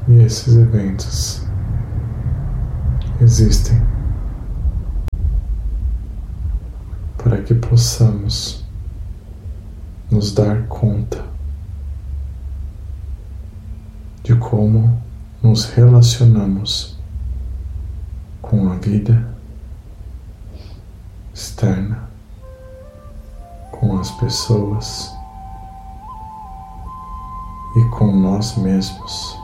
E esses eventos existem para que possamos nos dar conta de como nos relacionamos com a vida externa, com as pessoas e com nós mesmos.